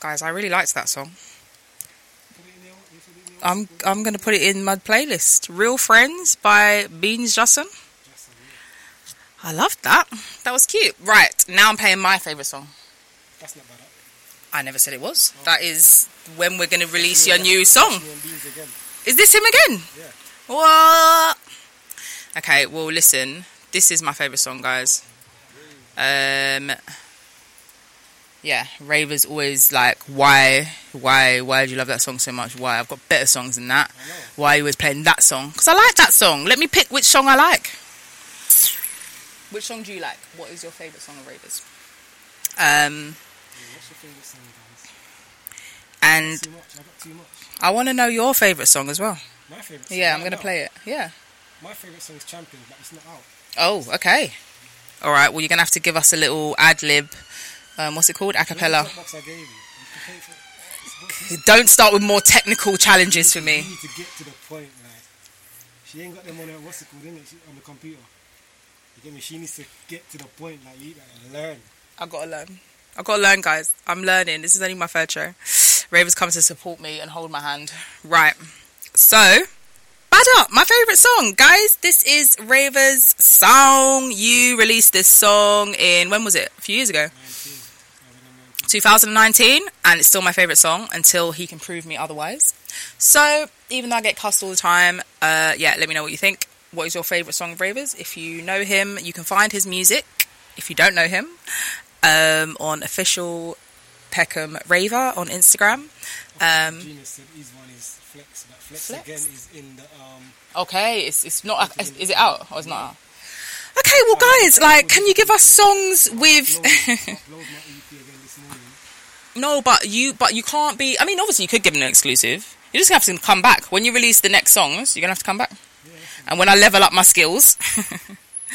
Guys, I really liked that song. Put it in your, you put it in your I'm going to put it in my playlist. Real Friends by Beans Justin. Justin, I loved that. That was cute. Right, now I'm playing my favourite song. That's not bad. I never said it was. That is when we're going to release your new song. Me and Beans again. Is this him again? Yeah. What? Okay, well, listen. This is my favourite song, guys. Yeah, Ravers always like, why do you love that song so much? Why? I've got better songs than that. Why are you always playing that song? Because I like that song. Let me pick which song I like. Which song do you like? What is your favourite song of Ravers? What's your favourite song, guys? And Too much. I got too much. I want to know your favourite song as well. My favourite song. Yeah, I'm right going to now, play it. Yeah. My favourite song is Champions, but it's not out. Oh, okay. All right, well, you're going to have to give us a little ad-lib. What's it called? Acapella. The box I gave you. You can pay for it. Don't start with more technical challenges for me. You need to get to the point, like. She ain't got them on her, what's it called, innit? On the computer. You get me? She needs to get to the point, like, you gotta learn. I've got to learn, guys. I'm learning. This is only my third show. Ravers come to support me and hold my hand. Right. So, Bad Up, my favourite song. Guys, this is Ravers' song. You released this song in, when was it? A few years ago. 2019, and it's still my favourite song until he can prove me otherwise. So, even though I get cussed all the time, yeah, let me know what you think. What is your favourite song of Ravers? If you know him, you can find his music. If you don't know him, on official Peckham Raver on Instagram. Genius said his one is Flex, but Flex again is in the Okay, it's not. Is it out or is it not out? Okay, well, guys, like, can you give us songs with? upload my EP again this morning. No, but you can't be. I mean, obviously, you could give them an exclusive. You're just gonna have to come back when you release the next songs. You're gonna have to come back, and when I level up my skills.